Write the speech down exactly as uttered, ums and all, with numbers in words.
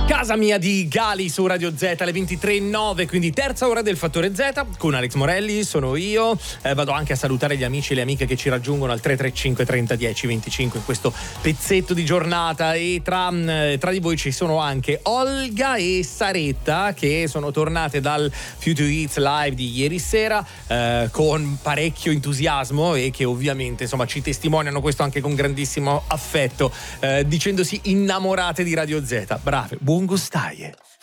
Casa mia di Gali su Radio Z alle ventitré e nove, quindi terza ora del Fattore Z con Alex Morelli, sono io. Eh, vado anche a salutare gli amici e le amiche che ci raggiungono al tre tre cinque trenta dieci venticinque in questo pezzetto di giornata, e tra, tra di voi ci sono anche Olga e Saretta che sono tornate dal Future Hits Live di ieri sera eh, con parecchio entusiasmo e che ovviamente insomma ci testimoniano questo anche con grandissimo affetto, eh, dicendosi innamorate di Radio Z. Brave, buon gustaie.